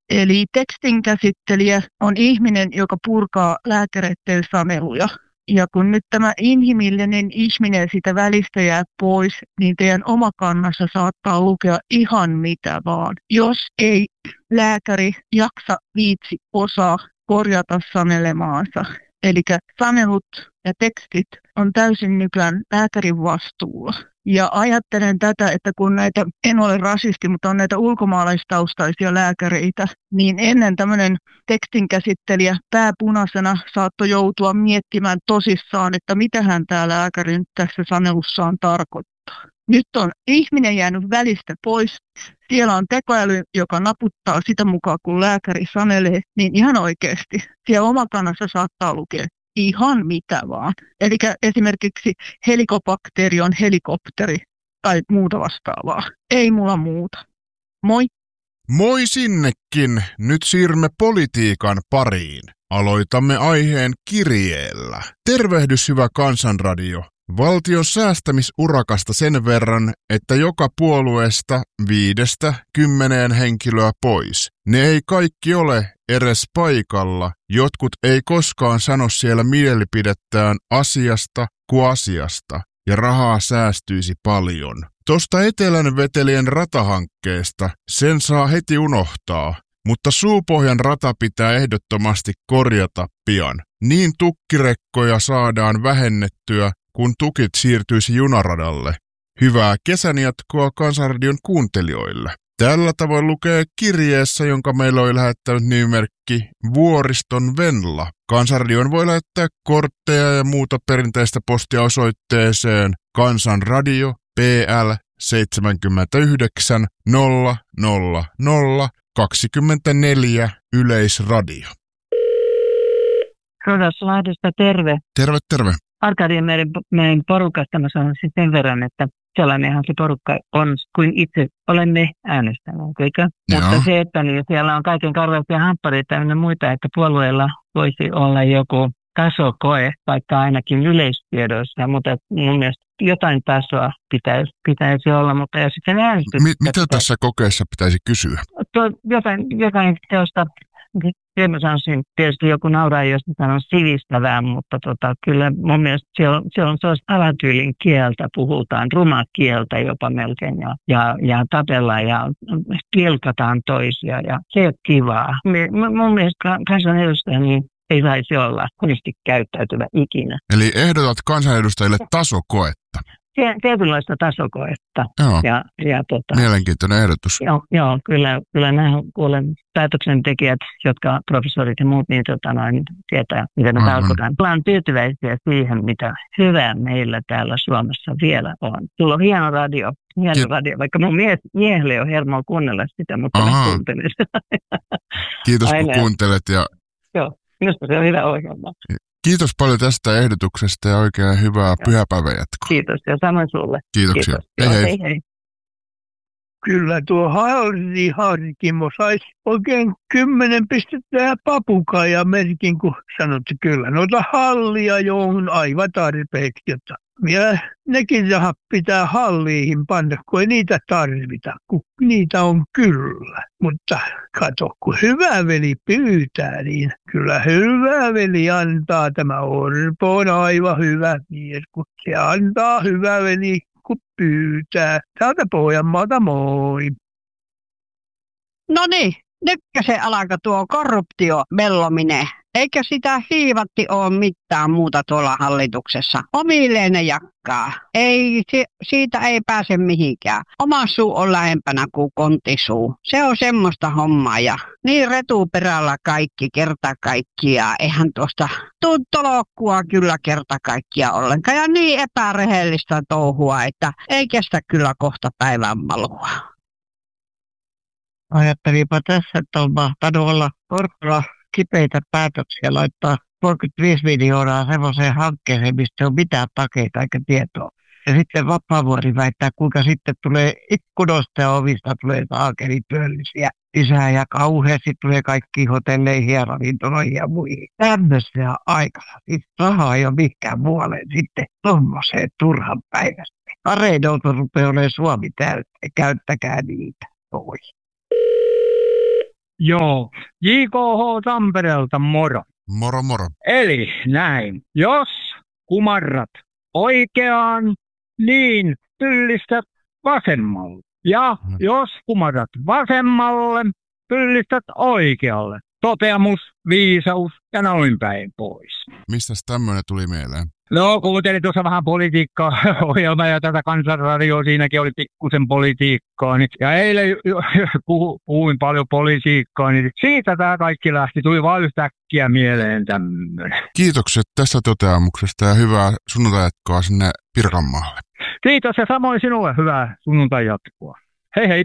Eli tekstinkäsittelijä on ihminen, joka purkaa lääkäreiden saneluja. Ja kun nyt tämä inhimillinen ihminen sitä välistä jää pois, niin teidän omakannassa saattaa lukea ihan mitä vaan. Jos ei lääkäri jaksa, viitsi, osaa korjata sanelemaansa. Eli sanelut ja tekstit on täysin nykyään lääkärin vastuulla. Ja ajattelen tätä, että kun näitä, en ole rasisti, mutta on näitä ulkomaalaistaustaisia lääkäreitä, niin ennen tämmöinen tekstinkäsittelijä pääpunaisena saattoi joutua miettimään tosissaan, että mitähän tämä lääkäri nyt tässä sanelussaan tarkoittaa. Nyt on ihminen jäänyt välistä pois. Siellä on tekoäly, joka naputtaa sitä mukaan, kun lääkäri sanelee, niin ihan oikeasti siellä omakannassa saattaa lukea ihan mitä vaan. Eli esimerkiksi helikobakteeri on helikopteri tai muuta vastaavaa. Ei mulla muuta. Moi! Moi sinnekin! Nyt siirrymme politiikan pariin. Aloitamme aiheen kirjeellä. Tervehdys hyvä Kansanradio. Valtion säästämisurakasta sen verran, että joka puolueesta 5-10 henkilöä pois. Ne ei kaikki ole edes paikalla. Jotkut ei koskaan sano siellä mielipidettään asiasta kuin asiasta, ja rahaa säästyisi paljon. Tosta Etelän vetelien ratahankkeesta sen saa heti unohtaa, mutta Suupohjan rata pitää ehdottomasti korjata pian. Niin tukkirekkoja saadaan vähennettyä, kun tukit siirtyisi junaradalle. Hyvää kesän jatkoa Kansanradion kuuntelijoille. Tällä tavoin lukee kirjeessä, jonka meillä oli lähettänyt nimimerkki Vuoriston Venla. Kansanradion voi lähettää kortteja ja muuta perinteistä postia osoitteeseen Kansanradio PL 79 000 24 Yleisradio. Rodaslahdesta terve. Terve. Arkadian meidän porukasta mä sanon sen verran, että sellainenhan se porukka on, kuin itse olemme äänestäneet, eikö? Mutta se, että niin siellä on kaiken karvaisia hamppareita ja muita, että puolueella voisi olla joku tasokoe, vaikka ainakin yleistiedoissa, mutta mun mielestä jotain tasoa pitäisi olla, mutta ja sitten äänestys. Mitä tässä kokeessa pitäisi kysyä? Jotain teosta. Mä sanoisin, tietysti joku nauraa, jos sanon sivistävää, mutta kyllä mun mielestä se on sellaista alatyylin kieltä, puhutaan rumaa kieltä jopa melkein ja tapellaan ja pilkataan toisia ja se on kivaa. Mun mielestä kansanedustaja niin ei saisi olla huonosti käyttäytyvä ikinä. Eli ehdotat kansanedustajille tasokoetta? Tietynlaista tasokoetta. Joo. Mielenkiintoinen ehdotus. Joo, kyllä nämä kuulen päätöksentekijät, jotka professorit ja muut, niin tietää, mitä ne tarkoitan. Ollaan tyytyväisiä siihen, mitä hyvää meillä täällä Suomessa vielä on. Sulla on hieno radio, vaikka mun miehelle ei ole hermoa kuunnella sitä, mutta mä kuuntelen sitä. Kiitos, kun kuuntelet. Joo, minusta se on hyvä ohjelma. Kiitos paljon tästä ehdotuksesta ja oikein hyvää pyhäpäivän jatkoa. Kiitos ja samoin sulle. Kiitoksia. Kiitos. Hei. Kyllä tuo Harkimo saisi oikein 10 pistettä ja papukaija merkin, kun sanot, että kyllä noita hallia jo on aivan tarpeeksi. Jotta vielä nekin rahat pitää halliihin panna, kun ei niitä tarvita, kun niitä on kyllä. Mutta kato, kun hyvä veli pyytää, niin kyllä hyvä veli antaa. Tämä Orpo on aivan hyvä mies, kun se antaa hyvä veli, kun pyytää. Täältä Pohjanmaalta moi. No niin, nytkö se alkaa tuo korruptio mellominen? Eikä sitä hiivatti ole mitään muuta tuolla hallituksessa. Omilleen ne jakkaa. Siitä ei pääse mihinkään. Oma suu on lähempänä kuin kontisuu. Se on semmoista hommaa ja niin retuperällä kaikki kerta kaikkiaan. Eihän tuosta tuntolokkua kyllä kerta kaikkiaan ollenkaan. Ja niin epärehellistä touhua, että ei kestä kyllä kohta päivän malua. Ajattelipa tässä, että on mahtanut olla Orpolla kipeitä päätöksiä laittaa 35 miljoonaa semmoiseen hankkeeseen, mistä ei ole mitään takeita eikä tietoa. Ja sitten Vapaavuori väittää, kuinka sitten tulee ikkunoista ja ovista tulee saakelityöllisiä lisää ja kauheasti tulee kaikki hotelleihin ja ravintoloihin ja muihin. Tämmöisiä aikana. Siis rahaa ei ole mikään muualle sitten tommoseen turhan päivästä. Areidolta rupeaa olemaan Suomi täyttä. Käyttäkää niitä. Oi. Joo, JKH Tampereelta moro. Moro moro. Eli näin, jos kumarrat oikeaan, niin pyllistät vasemmalle. Ja jos kumarrat vasemmalle, pyllistät oikealle. Toteamus, viisaus ja noin päin pois. Mistäs tämmöinen tuli mieleen? No, kuuntelin tuossa vähän politiikkaa-ohjelmaa ja tätä Kansanradioa, siinäkin oli pikkusen politiikkaa. Ja eilen puhuin paljon politiikkaa, niin siitä tämä kaikki lähti. Tuli vaan yhtäkkiä mieleen tämmöinen. Kiitokset tästä toteamuksesta ja hyvää sunnuntai-jatkoa sinne Pirkanmaalle. Kiitos ja samoin sinulle hyvää sunnuntai-jatkoa. Hei hei!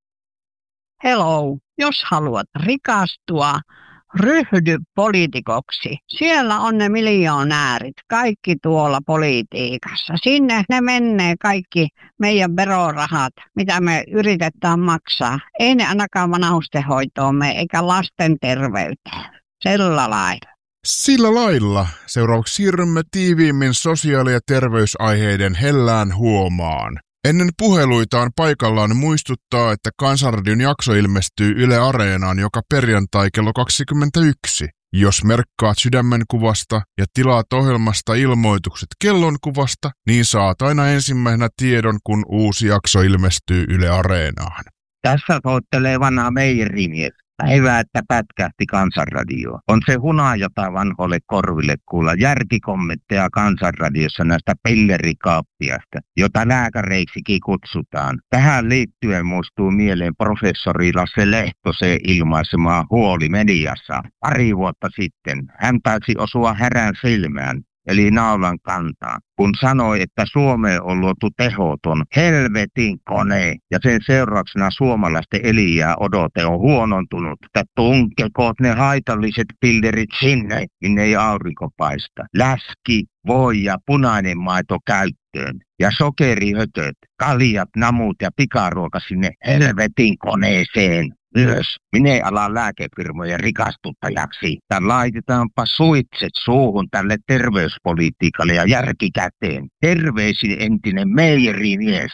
Hello, jos haluat rikastua, ryhdy poliitikoksi. Siellä on ne miljonäärit, kaikki tuolla politiikassa. Sinne ne menee kaikki meidän verorahat, mitä me yritetään maksaa. Ei ne ainakaan vanhustenhoitoon mene, eikä lasten terveyteen. Sillä lailla. Sillä lailla seuraavaksi siirrymme tiiviimmin sosiaali- ja terveysaiheiden hellään huomaan. Ennen puheluita on paikallaan muistuttaa, että Kansanradion jakso ilmestyy Yle Areenaan joka perjantai kello 21. Jos merkkaat sydämenkuvasta ja tilaat ohjelmasta ilmoitukset kellonkuvasta, niin saat aina ensimmäisenä tiedon, kun uusi jakso ilmestyy Yle Areenaan. Tässä soittelee vanha meijerimies. Päivää, että pätkähti Kansanradio. On se huna, jota vanhoille korville kuulla järkikommentteja Kansanradiossa näistä pillerikaappiasta, jota lääkäreiksikin kutsutaan. Tähän liittyen muistuu mieleen professori Lasse Lehtosen ilmaisemaa huoli mediassa. Pari vuotta sitten hän taisi osua härän silmään, eli naulan kantaa, kun sanoi, että Suomeen on luotu tehoton helvetin kone ja sen seurauksena suomalaisten eliää odote on huonontunut. Että tunkekoot ne haitalliset pillerit sinne, minne ei aurinko paista. Läski, voi ja punainen maito käyttöön ja sokerihötöt, kaljat, namut ja pikaruoka sinne helvetin koneeseen. Myös minä alan lääkefirmojen rikastuttajaksi. Tän laitetaanpa suitset suuhun tälle terveyspolitiikalle ja järkikäteen. Terveisin entinen meijerimies.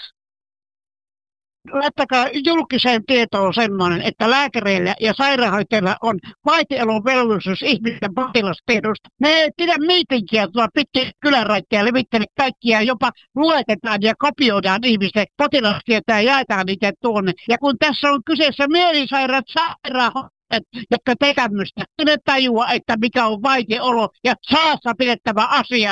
Laittakaa julkiseen tietoon semmoinen, että lääkäreillä ja sairaanhoitajilla on vaitiolovelvollisuus ihmisten potilastiedosta. Ne ei pidä miitinkiä tuolla pitkin kyläraittia, levittele kaikkia, jopa luetetaan ja kopioidaan ihmisten potilastietoja ja jaetaan niitä tuonne. Ja kun tässä on kyseessä mielisairaat sairaanhoitajat, jotka tekämystä, ne tajua, että mikä on vaitiolo ja saassa pidettävä asia.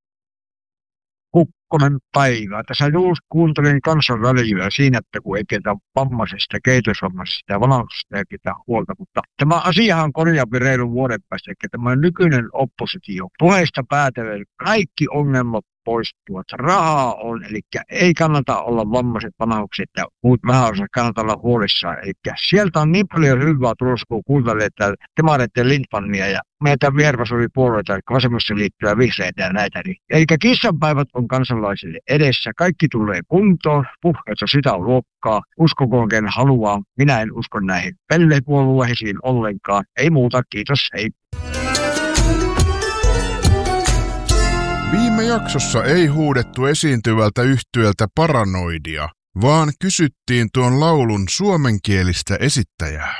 Kukkonen päivää. Tässä juuri kuuntelin Kansanradioa siinä, että kun ei ketä vammaisesta, kehitysvammaisesta ja vanhuksesta ei ketä huolta. Mutta tämä asiahan korjaapi reilun vuoden päästä, että tämä nykyinen oppositio puheista päätellen kaikki ongelmat poistuu. Rahaa on, eli ei kannata olla vammaiset vanhukset ja muut vähäosat kannata olla huolissaan. Eli sieltä on niin paljon hyvää tulossa, kun kuuntelee demareiden Lindmania ja meitä vihervasuuripuolueita, eli vasemmistoliittoa ja vihreitä ja näitä. Eli kissanpäivät on kansalaisille edessä. Kaikki tulee kuntoon. Puhkeessa sitä on luokkaa. Uskokoon ken haluaa. Minä en usko näihin pellepuolueisiin ollenkaan. Ei muuta, kiitos, hei. Viime jaksossa ei huudettu esiintyvältä yhtyöltä Paranoidia, vaan kysyttiin tuon laulun suomenkielistä esittäjää.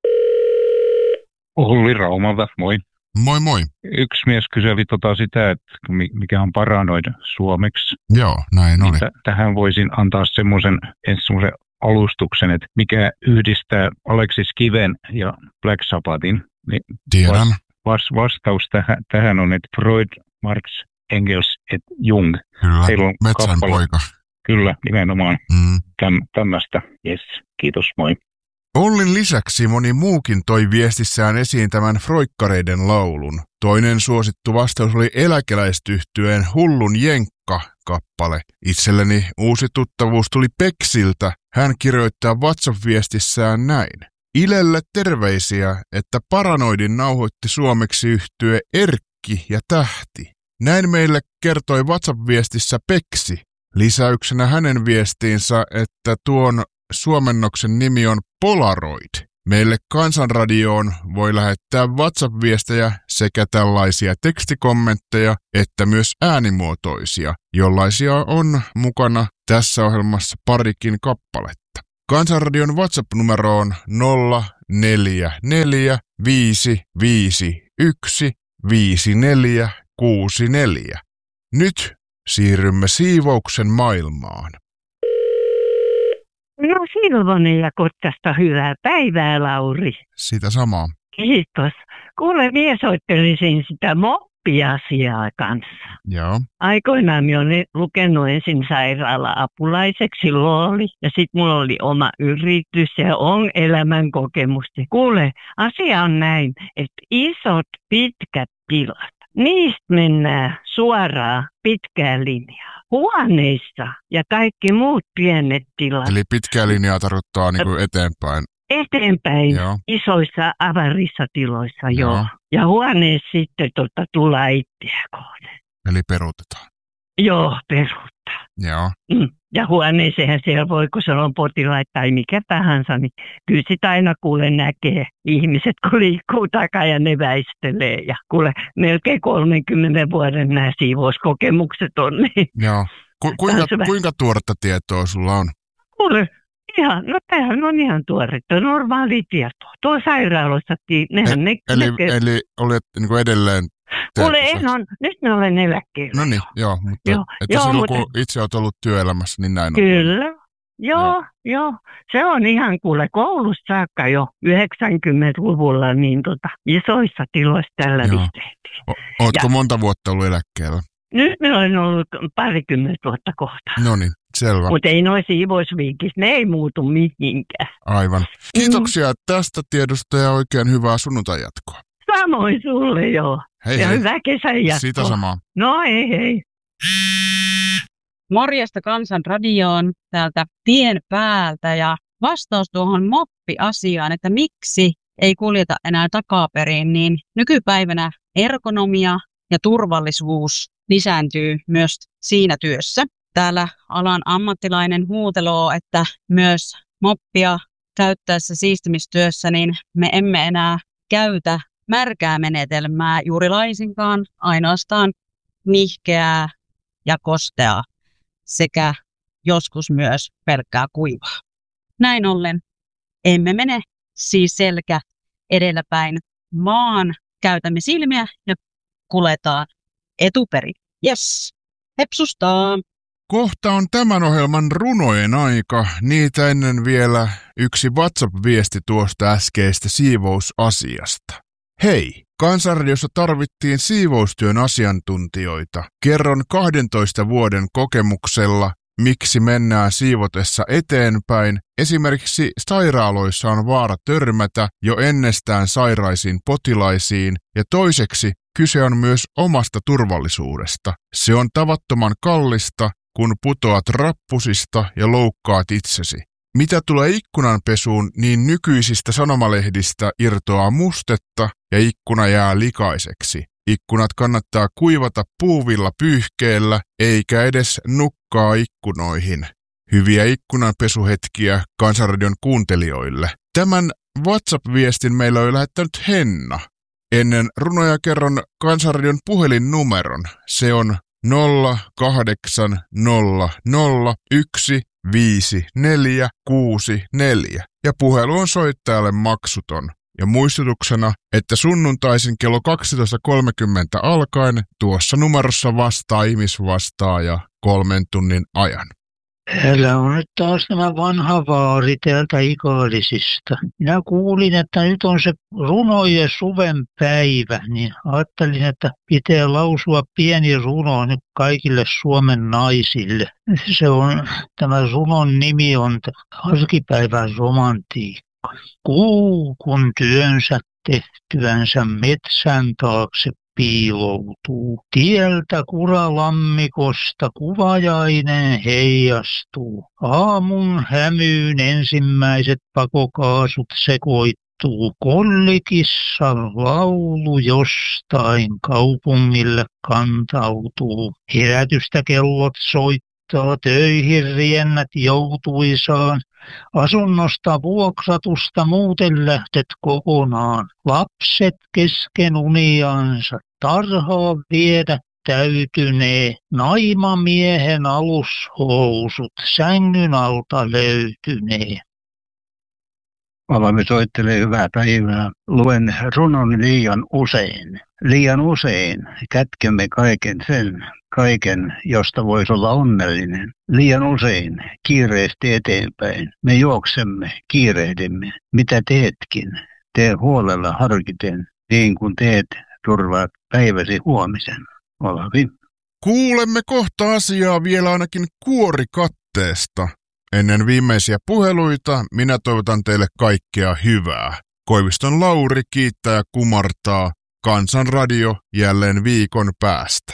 Olli Raumalta, moi. Moi moi. Yksi mies kyseli sitä, että mikä on paranoida suomeksi. Joo, näin oli. Tähän voisin antaa semmoisen alustuksen, että mikä yhdistää Aleksis Kiven ja Black Sabbathin. Niin tiedän. Vastaus tähän on, että Freud, Marx, Engels et Jung. Kyllä, metsän poika. Kyllä, nimenomaan tämmöistä. Yes, kiitos, moi. Ollin lisäksi moni muukin toi viestissään esiin tämän Froikkareiden laulun. Toinen suosittu vastaus oli eläkeläistyhtyeen Hullun Jenkka-kappale. Itselleni uusi tuttavuus tuli Peksiltä. Hän kirjoittaa WhatsApp-viestissään näin. Ilelle terveisiä, että Paranoidin nauhoitti suomeksi yhtye Erkki ja Tähti. Näin meille kertoi WhatsApp-viestissä Peksi. Lisäyksenä hänen viestiinsä, että tuon suomennoksen nimi on Polaroid. Meille Kansanradioon voi lähettää WhatsApp-viestejä sekä tällaisia tekstikommentteja että myös äänimuotoisia, jollaisia on mukana tässä ohjelmassa parikin kappaletta. Kansanradion WhatsApp-numero on 044 551 5464. Nyt siirrymme siivouksen maailmaan. No Silvonen ja Kotkasta hyvää päivää, Lauri. Sitä samaa. Kiitos. Kuule, minä soittelisin sitä moppiasiaa kanssa. Joo. Aikoinaan minä olen lukenut ensin sairaala-apulaiseksi, silloin oli. Ja sitten mulla oli oma yritys ja on elämän kokemusta. Kuule, asia on näin, että isot pitkät tilat, niistä mennään suoraan pitkään linjaa. Huoneissa ja kaikki muut pienet tilat. Eli pitkää linjaa tarkoittaa niin kuin eteenpäin. Eteenpäin, Joo. isoissa avarissa tiloissa, joo. Ja huoneessa sitten tullaan itseä kohden. Eli peruutetaan. Joo, peruuttaa. Joo. Ja huoneeseen siellä voi, kun se on potilaita tai mikä tahansa, niin kyllä sitä aina kuule näkee ihmiset, kun liikkuu takaa ja ne väistelee. Ja kuule, melkein 30 vuoden nämä siivouskokemukset on. Niin Joo. Kuinka tuoretta tietoa sulla on? Kuule, tämähän on ihan tuoretta, normaali tieto. Tuo sairaaloissakin, Eli olet niin kuin edelleen kuule, nyt mä olen eläkkeellä. No niin, joo, mutta silloin kun itse olet ollut työelämässä, niin näin on. Kyllä, joo. Se on ihan kuule koulusta saakka jo 90-luvulla niin isoissa tiloissa tällä visteettiin. Ootko monta vuotta ollut eläkkeellä? Nyt mä olen ollut 20 vuotta kohta. No niin, selvä. Mutta ei noin siivousviikissä, ne ei muutu mihinkään. Aivan. Kiitoksia tästä tiedosta ja oikein hyvää sunnuntai-jatkoa. Samoin sulle, joo. Hei, ja hei. hyvää kesän jatkoa. Sitä samaa. No hei. Morjesta Kansanradioon täältä tien päältä ja vastaus tuohon moppiasiaan, että miksi ei kuljeta enää takaperin, niin nykypäivänä ergonomia ja turvallisuus lisääntyy myös siinä työssä. Täällä alan ammattilainen huuteloo, että myös moppia käyttäessä siistimistyössä, niin me emme enää käytä märkää menetelmää juuri laisinkaan, ainoastaan nihkeää ja kosteaa sekä joskus myös pelkkää kuivaa. Näin ollen emme mene siis selkä edelläpäin, vaan käytämme silmiä ja kuljetaan etuperin. Jes, hepsustaa! Kohta on tämän ohjelman runojen aika. Niitä ennen vielä yksi WhatsApp-viesti tuosta äskeistä siivousasiasta. Hei! Kansanradiossa tarvittiin siivoustyön asiantuntijoita. Kerron 12 vuoden kokemuksella, miksi mennään siivotessa eteenpäin. Esimerkiksi sairaaloissa on vaara törmätä jo ennestään sairaisiin potilaisiin ja toiseksi kyse on myös omasta turvallisuudesta. Se on tavattoman kallista, kun putoat rappusista ja loukkaat itsesi. Mitä tulee ikkunanpesuun, niin nykyisistä sanomalehdistä irtoaa mustetta ja ikkuna jää likaiseksi. Ikkunat kannattaa kuivata puuvilla pyyhkeellä eikä edes nukkaa ikkunoihin. Hyviä ikkunanpesuhetkiä Kansanradion kuuntelijoille. Tämän WhatsApp-viestin meillä on lähettänyt Henna. Ennen runoja kerron Kansanradion puhelinnumeron. Se on 0800155464 ja puhelu on soittajalle maksuton. Ja muistutuksena, että sunnuntaisin kello 12.30 alkaen tuossa numerossa vastaa ihmisvastaaja 3 tunnin ajan. Täällä on nyt taas tämä vanha vaari täältä Ikaalisista. Minä kuulin, että nyt on se runojen suven päivä, niin ajattelin, että pitää lausua pieni runo nyt kaikille Suomen naisille. Tämä runon nimi on Arkipäivän romantiikka. Kuu, kun työnsä tehtyänsä metsän taakse piiloutuu. Tieltä kuralammikosta kuvajainen heijastuu. Aamun hämyyn ensimmäiset pakokaasut sekoittuu. Kollikissa laulu jostain kaupungille kantautuu. Herätystä kellot soittaa, töihin riennät joutuisaan. Asunnosta vuokratusta muuten lähtet kokonaan. Lapset kesken uniansa tarhaa viedä täytynee. Naimamiehen alushousut sängyn alta löytynee. Olemme soittelee hyvää päivää. Luen runon liian usein. Liian usein kätkemme kaiken, josta voisi olla onnellinen. Liian usein kiireesti eteenpäin. Me juoksemme, kiirehdimme. Mitä teetkin? Tee huolella harkiten, niin kuin teet, turvaat päiväsi huomisen. Olavi. Kuulemme kohta asiaa vielä ainakin kuorikatteesta. Ennen viimeisiä puheluita minä toivotan teille kaikkea hyvää. Koiviston Lauri kiittää ja kumartaa. Kansanradio jälleen viikon päästä.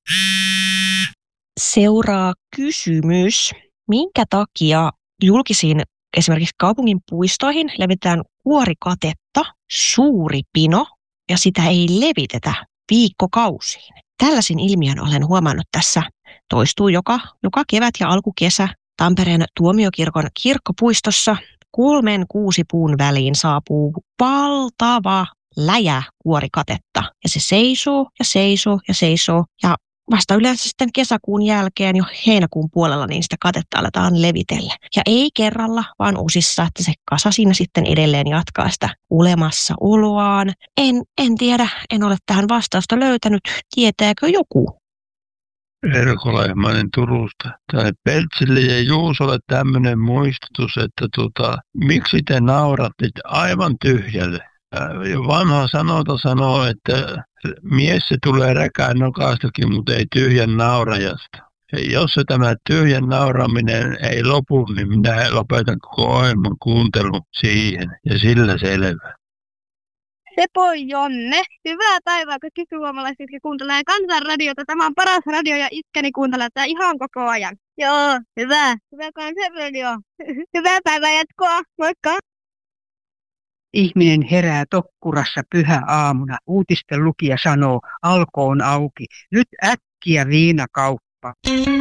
Seuraa kysymys. Minkä takia julkisiin esimerkiksi kaupungin puistoihin levitetään kuorikatetta, suuri pino, ja sitä ei levitetä viikkokausiin? Tällaisen ilmiön olen huomannut tässä. Toistuu joka kevät ja alkukesä. Tampereen Tuomiokirkon kirkkopuistossa 3-6 puun väliin saapuu valtava läjä kuorikatetta. Ja se seisoo ja seisoo ja seisoo. Ja vasta yleensä sitten kesäkuun jälkeen jo heinäkuun puolella niin sitä katetta aletaan levitellä. Ja ei kerralla, vaan osissa, että se kasa siinä sitten edelleen jatkaa sitä olemassaoloaan. En tiedä, en ole tähän vastausta löytänyt. Tietääkö joku? Erko Lehmanen Turusta. Tai Peltsille ja Juusolle tämmöinen muistutus, että miksi te nauratte aivan tyhjälle? Vanha sanota sanoo, että mies se tulee räkään nokastakin, mutta ei tyhjän naurajasta. Ja jos se tämä tyhjän nauraminen ei lopu, niin minä lopetan koko ohjelman kuuntelun siihen. Ja sillä selvä. Sepoi Jonne. Hyvää päivää kaikki kykyhuomalaiset, jotka kuuntelee Kansanradiota. Tämä on paras radio ja iskäni kuuntelee tätä ihan koko ajan. Joo, hyvä. Hyvä Kansanradio. Hyvää päivää jatkoa. Moikka. Ihminen herää tokkurassa pyhäaamuna. Uutisten lukija sanoo, alko on auki. Nyt äkkiä viinakauppa.